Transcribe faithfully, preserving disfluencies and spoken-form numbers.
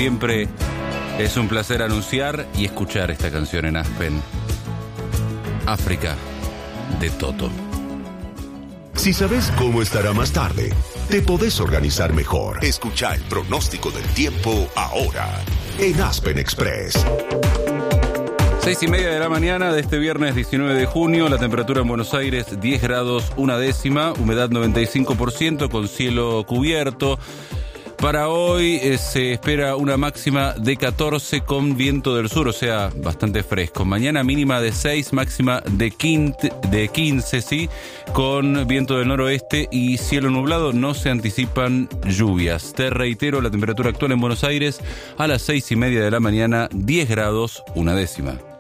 siempre es un placer anunciar y escuchar esta canción en Aspen. África, de Toto. Si sabes cómo estará más tarde, te podés organizar mejor. Escucha el pronóstico del tiempo ahora en Aspen Express. Seis y media de la mañana de este viernes diecinueve de junio, la temperatura en Buenos Aires diez grados una décima, humedad noventa y cinco por ciento con cielo cubierto. Para hoy eh, se espera una máxima de catorce con viento del sur, o sea, bastante fresco. Mañana mínima de seis, máxima de quince, de quince, sí, con viento del noroeste y cielo nublado. No se anticipan lluvias. Te reitero, la temperatura actual en Buenos Aires a las seis y media de la mañana, diez grados una décima.